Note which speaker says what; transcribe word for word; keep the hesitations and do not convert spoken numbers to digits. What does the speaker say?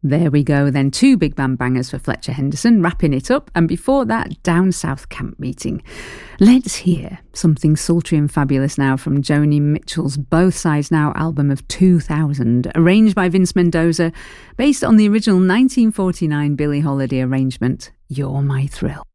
Speaker 1: There we go then, two big band bangers for Fletcher Henderson, wrapping it up, and before that, Down South Camp Meeting. Let's hear something sultry and fabulous now from Joni Mitchell's Both Sides Now album of two thousand, arranged by Vince Mendoza, based on the original nineteen forty-nine Billie Holiday arrangement, You're My Thrill.